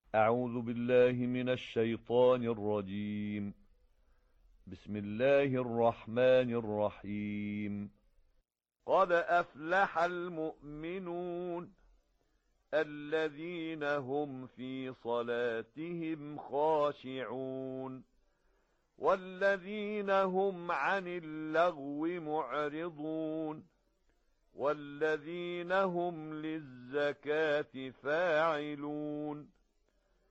أعوذ بالله من الشيطان الرجيم. بسم الله الرحمن الرحيم. قد أفلح المؤمنون الذين هم في صلاتهم خاشعون والذين هم عن اللغو معرضون والذين هم للزكاة فاعلون